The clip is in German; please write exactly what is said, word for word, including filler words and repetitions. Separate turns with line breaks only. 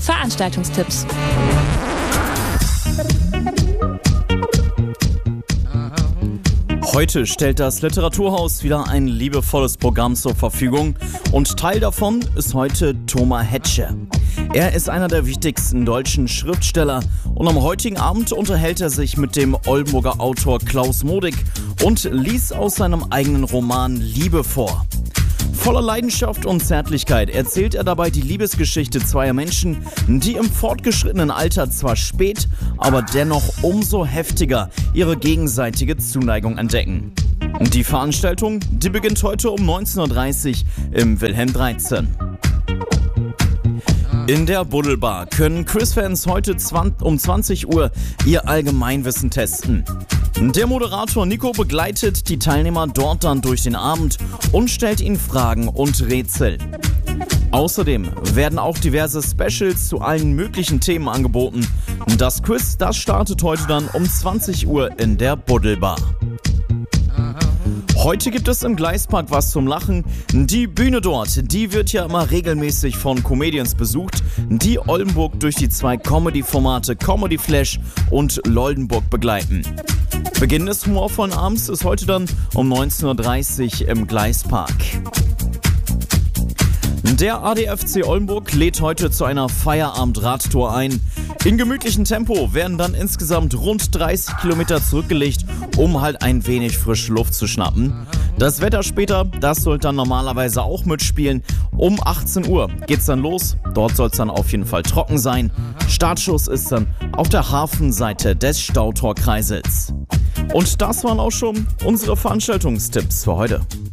Veranstaltungstipps.
Heute stellt das Literaturhaus wieder ein liebevolles Programm zur Verfügung und Teil davon ist heute Thomas Hetsche. Er ist einer der wichtigsten deutschen Schriftsteller und am heutigen Abend unterhält er sich mit dem Oldenburger Autor Klaus Modig und liest aus seinem eigenen Roman Liebe vor. Voller Leidenschaft und Zärtlichkeit erzählt er dabei die Liebesgeschichte zweier Menschen, die im fortgeschrittenen Alter zwar spät, aber dennoch umso heftiger ihre gegenseitige Zuneigung entdecken. Die Veranstaltung, die beginnt heute um neunzehn Uhr dreißig im Wilhelm dreizehn. In der Buddelbar können Quizfans heute um zwanzig Uhr ihr Allgemeinwissen testen. Der Moderator Nico begleitet die Teilnehmer dort dann durch den Abend und stellt ihnen Fragen und Rätsel. Außerdem werden auch diverse Specials zu allen möglichen Themen angeboten. Das Quiz, das startet heute dann um zwanzig Uhr in der Buddelbar. Heute gibt es im Gleispark was zum Lachen. Die Bühne dort, die wird ja immer regelmäßig von Comedians besucht, die Oldenburg durch die zwei Comedy-Formate Comedy Flash und Loldenburg begleiten. Beginn des humorvollen Abends ist heute dann um neunzehn Uhr dreißig im Gleispark. Der A D F C Oldenburg lädt heute zu einer Feierabend-Radtour ein. In gemütlichem Tempo werden dann insgesamt rund dreißig Kilometer zurückgelegt, um halt ein wenig frische Luft zu schnappen. Das Wetter später, das soll dann normalerweise auch mitspielen. Um achtzehn Uhr geht's dann los. Dort soll es dann auf jeden Fall trocken sein. Startschuss ist dann auf der Hafenseite des Stautorkreisels. Und das waren auch schon unsere Veranstaltungstipps für heute.